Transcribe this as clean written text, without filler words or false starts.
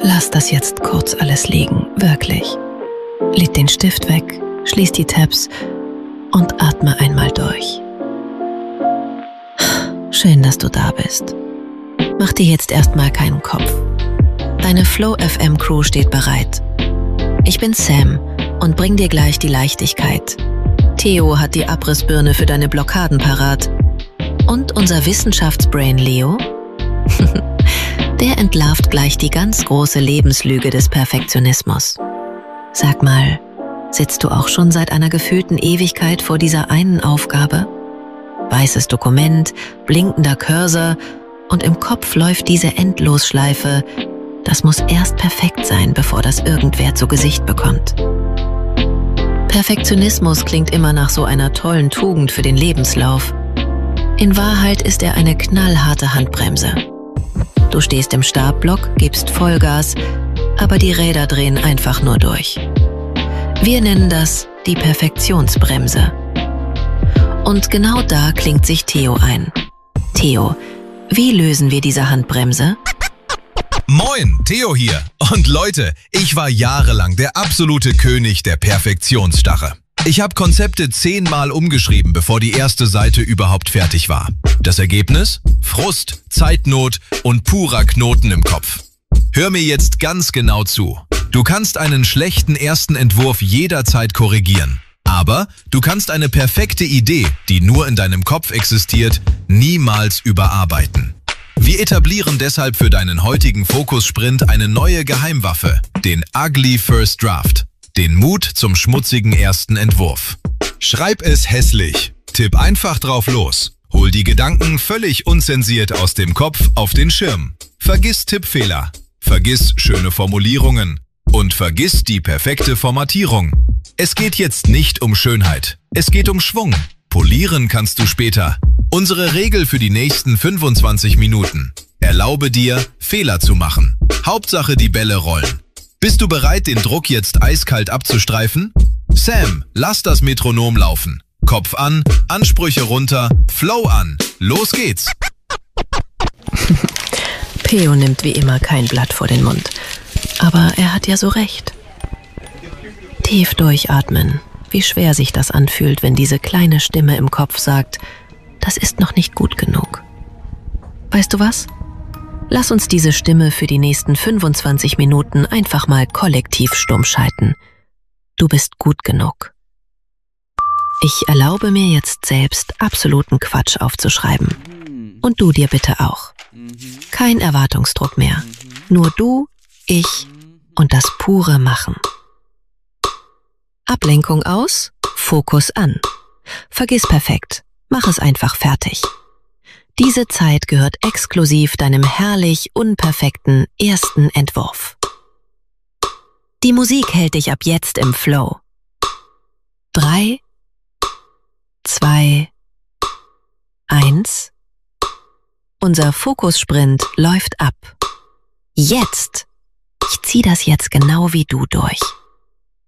Lass das jetzt kurz alles liegen, wirklich. Leg den Stift weg, schließ die Tabs und atme einmal durch. Schön, dass du da bist. Mach dir jetzt erstmal keinen Kopf. Deine Flow FM Crew steht bereit. Ich bin Sam und bring dir gleich die Leichtigkeit. Theo hat die Abrissbirne für deine Blockaden parat. Und unser Wissenschaftsbrain Leo? Der entlarvt gleich die ganz große Lebenslüge des Perfektionismus. Sag mal, sitzt du auch schon seit einer gefühlten Ewigkeit vor dieser einen Aufgabe? Weißes Dokument, blinkender Cursor und im Kopf läuft diese Endlosschleife. Das muss erst perfekt sein, bevor das irgendwer zu Gesicht bekommt. Perfektionismus klingt immer nach so einer tollen Tugend für den Lebenslauf. In Wahrheit ist er eine knallharte Handbremse. Du stehst im Startblock, gibst Vollgas, aber die Räder drehen einfach nur durch. Wir nennen das die Perfektionsbremse. Und genau da klingt sich Theo ein. Theo, wie lösen wir diese Handbremse? Moin, Theo hier. Und Leute, ich war jahrelang der absolute König der Perfektionsstache. Ich habe Konzepte 10-mal umgeschrieben, bevor die erste Seite überhaupt fertig war. Das Ergebnis? Frust, Zeitnot und purer Knoten im Kopf. Hör mir jetzt ganz genau zu. Du kannst einen schlechten ersten Entwurf jederzeit korrigieren. Aber du kannst eine perfekte Idee, die nur in deinem Kopf existiert, niemals überarbeiten. Wir etablieren deshalb für deinen heutigen Fokus-Sprint eine neue Geheimwaffe, den Ugly First Draft, den Mut zum schmutzigen ersten Entwurf. Schreib es hässlich, tipp einfach drauf los, hol die Gedanken völlig unzensiert aus dem Kopf auf den Schirm. Vergiss Tippfehler, vergiss schöne Formulierungen und vergiss die perfekte Formatierung. Es geht jetzt nicht um Schönheit, es geht um Schwung. Polieren kannst du später. Unsere Regel für die nächsten 25 Minuten. Erlaube dir, Fehler zu machen. Hauptsache die Bälle rollen. Bist du bereit, den Druck jetzt eiskalt abzustreifen? Sam, lass das Metronom laufen. Kopf an, Ansprüche runter, Flow an. Los geht's! Theo nimmt wie immer kein Blatt vor den Mund. Aber er hat ja so recht. Tief durchatmen. Wie schwer sich das anfühlt, wenn diese kleine Stimme im Kopf sagt, das ist noch nicht gut genug. Weißt du was? Lass uns diese Stimme für die nächsten 25 Minuten einfach mal kollektiv stumm schalten. Du bist gut genug. Ich erlaube mir jetzt selbst, absoluten Quatsch aufzuschreiben. Und du dir bitte auch. Kein Erwartungsdruck mehr. Nur du, ich und das pure Machen. Ablenkung aus, Fokus an. Vergiss perfekt, mach es einfach fertig. Diese Zeit gehört exklusiv deinem herrlich unperfekten ersten Entwurf. Die Musik hält dich ab jetzt im Flow. 3, 2, 1. Unser Fokussprint läuft ab. Jetzt! Ich zieh das jetzt genau wie du durch.